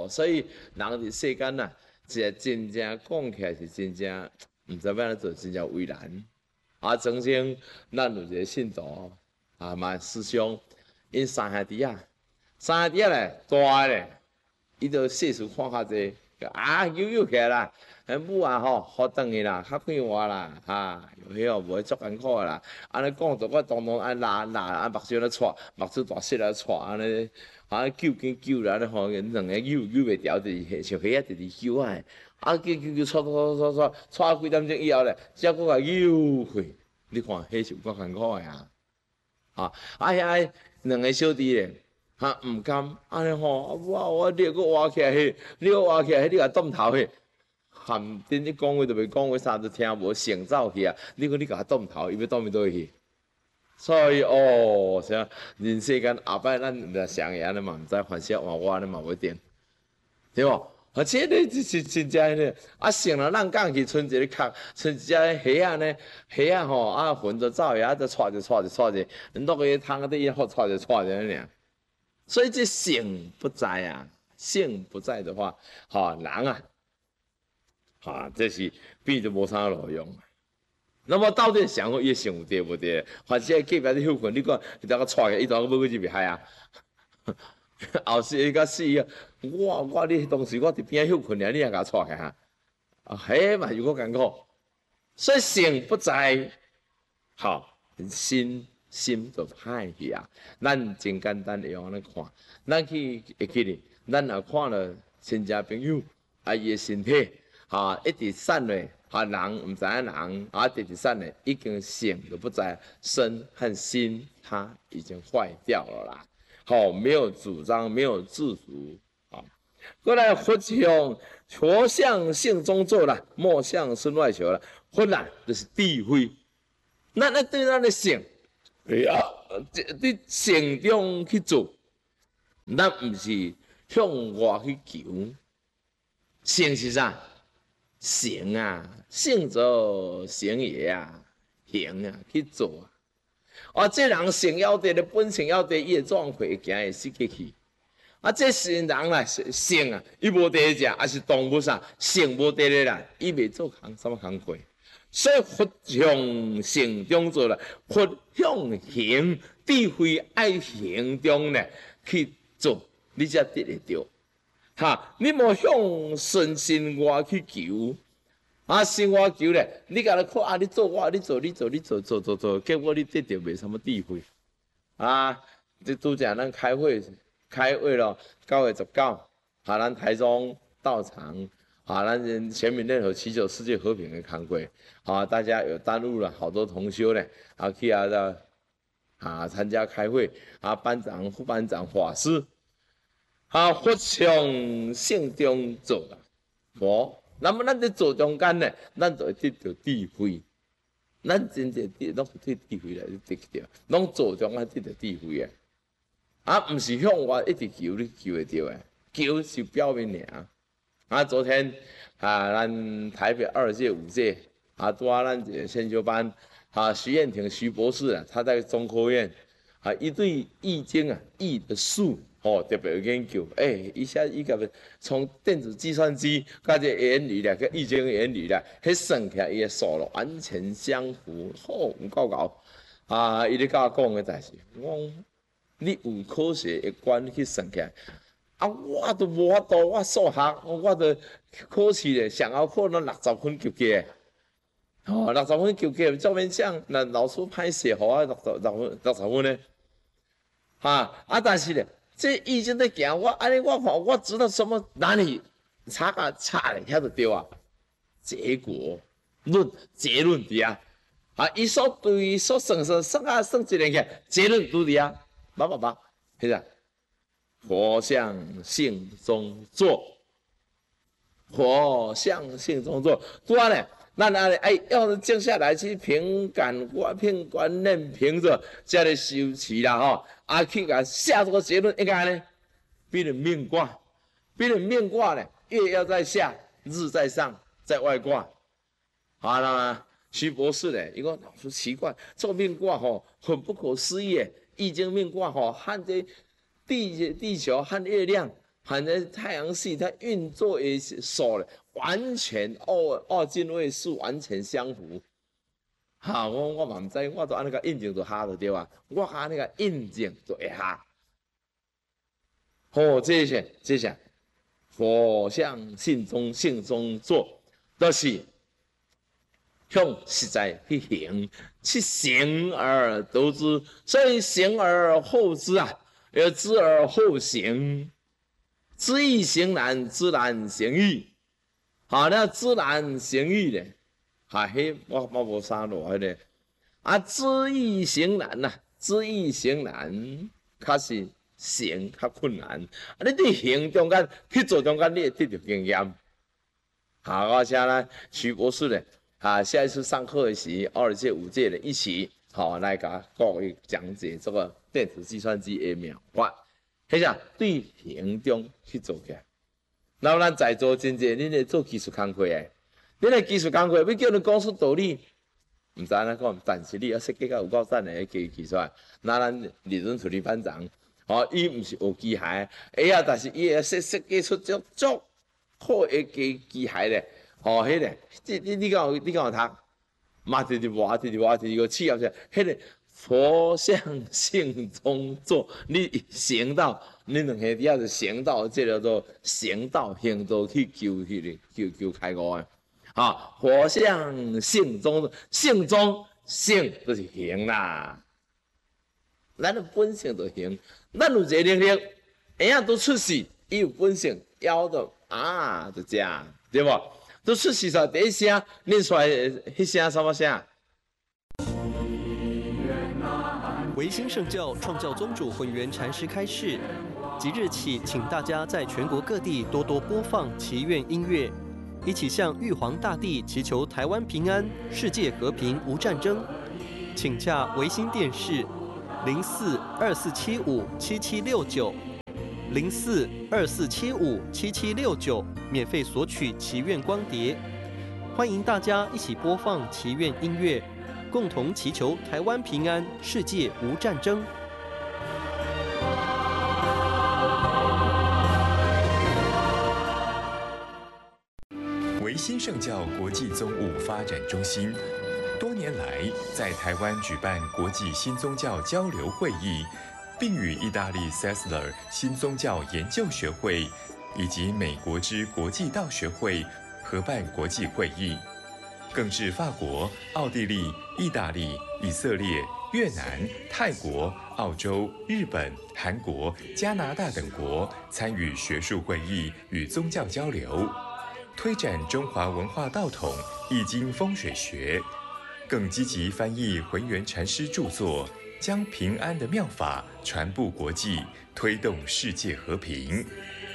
所以人伫世间呐，是真正讲起来是真正，毋知要安怎做，真正为难。曾经咱有一个信徒嘛师兄，因三兄弟咧，大咧，伊就世事看较济，悠起来啦。母好转去啦，较快活啦，迄无足艰苦啦。安尼讲着我当拉目睭咧喘，目睭大细咧喘，安尼救啦，安尼两个救袂调，就是像虾仔直救救，喘几点钟以后咧，才搁甲救回。你看，迄是有够艰苦的遐两个小弟咧，毋甘安尼我你搁活起来你甲动头含顶你讲话都袂讲话，啥都听无，先走去你甲我动头，伊要动倒去。所以啥人世间后摆咱若想安尼嘛，毋知凡事换我安尼嘛袂定，对无？这个是真正咧，成了咱讲去，剩一个壳，剩一只虾呢，虾魂就走就带着，落去汤底以后带着安尼。所以这性不在性不在的话，人这是变就无啥路用。那么到底想伊想有对无对？凡是隔壁的休困，你讲伊当个带个，伊当个要去入海后世伊甲死我你当时我伫边休困你也甲我带迄嘛有够艰苦。所以性不在，心就歹去咱真简单会安尼看，咱会记哩，咱若看了亲戚朋友伊的身体一直散咧，人毋知影人直直散咧，已经性就不在，身和心它已经坏掉了啦。没有主张，没有自主过来佛向性中做啦，莫向身外求啦。佛就是智慧，咱对咱的性，伫性中去做，咱毋是向外去求。性是啥？行性则行也行去做这人性要得的本性要得，伊会壮会行会死去去。这是人啦，性伊无得食，还是动物啥性无得的啦，伊袂做什么工课。所以佛向性中做啦，佛向行智慧爱行中呢去做，你才得得到。你莫向身心外去求。生活求咧，你甲他看你做，你做，结果你得到袂什么智慧这拄则咱开会咯，9月19，咱台中道场，咱全民联合祈求世界和平的工会，大家有耽误了好多同修咧，去参加开会，班长、副班长、法师，佛向性中做啦，那么咱在做中间呢，咱就会得到智慧。咱真正拢是智慧来得到，拢做中间得到智慧毋是向外一直求，你求会到求是表面尔。昨天咱台北2届、5届拄咱这个先修班徐彦廷徐博士他在中科院伊对易经易的术。特别有研究，伊个从电子计算机甲这原理啦，甲易经原理啦，迄算起来伊个数咯完全相符，有够高伊咧甲我讲个代志，我你有科学的观去算起来，我都无法度，我数学我都考试咧，上后考到60分及格，60分及格，照面像那老师歹势，互我60分呢，但是咧。这易经在行，我安尼我看我知道什么哪里差咧，遐就对结果论结论伫伊所对所算一年起，结论拄伫捌，是啊。佛向性中做，佛向性中做，拄咧。咱要静下来去凭观念凭着，才来修持啦去甲下这个结论，应该呢，比人命卦呢，月要在下，日在上，在外卦。那徐博士呢，伊讲老师奇怪，做命卦很不可思议，易经命卦和这地球和月亮反正太阳系它运作的数咧，完全二进位数完全相符。哈，我嘛唔知，我都按那个印证就下就对啊，我按那个印证就会下。好，这些火象性中做，就是向实在去行，去行而得之，所以行而后知啊，要知而后行。知易行难，知难行易。好，那知难行易咧，迄我无啥落咧。啊，知易行难呐，知易行难，较是行较困难。啊，你伫行中间去做中间，你会得到经验。好，我请呢徐博士呢，下一次上课的时，2届、5届的一起，来给各位讲解这个电子计算机的妙法。迄下对行中去做起来。然后咱在座真济，恁会做技术工课诶，恁的技术工课要叫你讲出道理，毋知安怎讲，但是你要设计到有够赞诶技术啊。那咱理论处理班长，伊毋是学机械，但是伊会设计出足好诶机械咧，迄个，你敢有读？嘛直个企业者，迄个佛像性中做，你行到，你两下底下就行到，这叫做行到行道去求开悟诶。佛像性中性就是行啦，咱的本性就行。咱有一个能力，下都出世，伊有本性，枵就就食，对无？都出世出第一声，念出来迄声什么声？ 维新圣教创教宗主混元禅师开示，即日起，请大家在全国各地多多播放祈愿音乐，一起向玉皇大帝祈求台湾平安、世界和平、无战争。请洽维新电视0424757769，0424757769，免费索取祈愿光碟。欢迎大家一起播放祈愿音乐，共同祈求台湾平安、世界无战争。 维新圣教国际宗务发展中心多年来在台湾举办国际新宗教交流会议，并与意大利 Sessler 新宗教研究学会以及美国之国际道学会合办国际会议，更至法国、奥地利、意大利、以色列、越南、泰国、澳洲、日本、韩国、加拿大等国参与学术会议与宗教交流，推展中华文化道统、易经风水学，更积极翻译浑元禅师著作，将平安的妙法传布国际，推动世界和平。